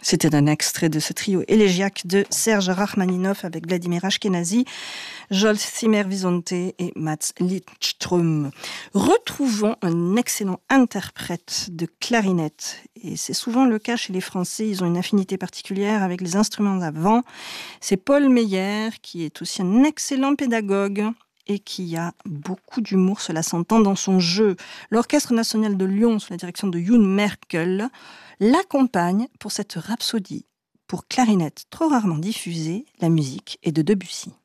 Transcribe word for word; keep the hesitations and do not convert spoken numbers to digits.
C'était un extrait de ce trio élégiaque de Serge Rachmaninov avec Vladimir Ashkenazy, Joel Zimmer-Visonte et Mats Lidström. Retrouvons un excellent interprète de clarinette. Et c'est souvent le cas chez les Français, ils ont une affinité particulière avec les instruments à vent. C'est Paul Meyer, qui est aussi un excellent pédagogue et qui a beaucoup d'humour, cela s'entend dans son jeu. L'Orchestre national de Lyon, sous la direction de Youn Merkel, l'accompagne pour cette rhapsodie pour clarinette trop rarement diffusée. La musique est de Debussy.